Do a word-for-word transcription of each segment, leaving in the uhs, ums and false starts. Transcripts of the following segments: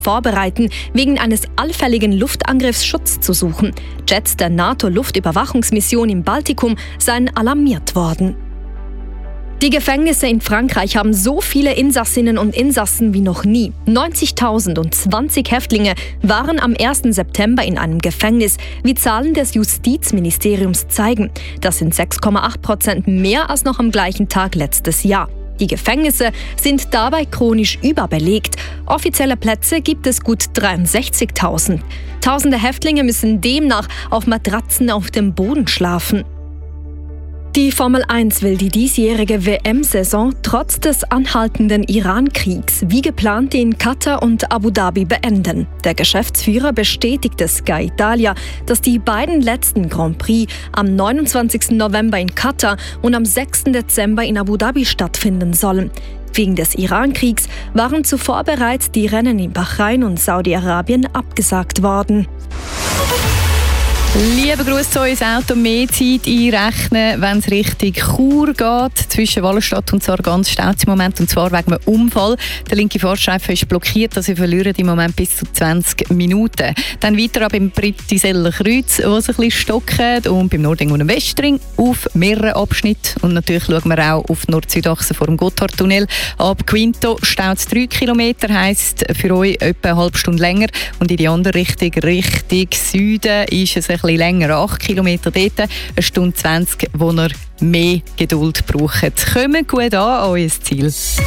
vorbereiten, wegen eines allfälligen Luftangriffs Schutz zu suchen. Jets der NATO-Luftüberwachungsmission im Baltikum seien alarmiert worden. Die Gefängnisse in Frankreich haben so viele Insassinnen und Insassen wie noch nie. neunzigtausend und zwanzig Häftlinge waren am ersten September in einem Gefängnis, wie Zahlen des Justizministeriums zeigen. Das sind sechs Komma acht Prozent mehr als noch am gleichen Tag letztes Jahr. Die Gefängnisse sind dabei chronisch überbelegt. Offizielle Plätze gibt es gut dreiundsechzigtausend. Tausende Häftlinge müssen demnach auf Matratzen auf dem Boden schlafen. Die Formel eins will die diesjährige W M-Saison trotz des anhaltenden Iran-Kriegs wie geplant in Katar und Abu Dhabi beenden. Der Geschäftsführer bestätigte Sky Italia, dass die beiden letzten Grand Prix am neunundzwanzigsten November in Katar und am sechsten Dezember in Abu Dhabi stattfinden sollen. Wegen des Iran-Kriegs waren zuvor bereits die Rennen in Bahrain und Saudi-Arabien abgesagt worden. Liebe Grüße zu uns, Auto mehr Zeit einrechnen, wenn es Richtung Chur geht, zwischen Wallenstadt und Sargans staut es im Moment, und zwar wegen einem Unfall. Der linke Fahrstreifen ist blockiert, also Sie verlieren im Moment bis zu zwanzig Minuten. Dann weiter ab im Britiseller Kreuz, wo es ein bisschen stockt, und beim Nordring und dem Westring auf mehreren Abschnitten. Und natürlich schauen wir auch auf die Nord-Süd-Achse vor dem Gotthardtunnel. Ab Quinto staut es drei Kilometer, heisst für euch etwa eine halbe Stunde länger. Und in die andere Richtung, Richtung Süden, ist es ein bisschen länger, acht Kilometer dort, eine Stunde zwanzig, wo ihr mehr Geduld braucht. Kommt gut an an euer Ziel. Ist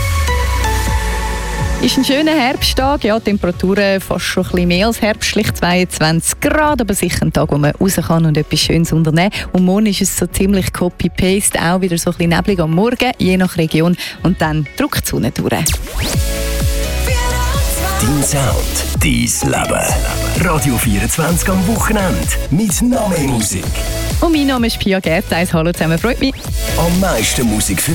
ein schöner Herbsttag, ja, Temperaturen fast schon ein bisschen mehr als herbstlich, zweiundzwanzig Grad, aber sicher ein Tag, wo man raus kann und etwas Schönes unternehmen. Und morgen ist es so ziemlich Copy-Paste, auch wieder so ein bisschen neblig am Morgen, je nach Region, und dann drückt die Sonne durch. Dein Sound, dein Leben. Radio vierundzwanzig am Wochenende mit noch mehr Musik. Und mein Name ist Pia Gerteis. Hallo zusammen, freut mich. Am meisten Musik für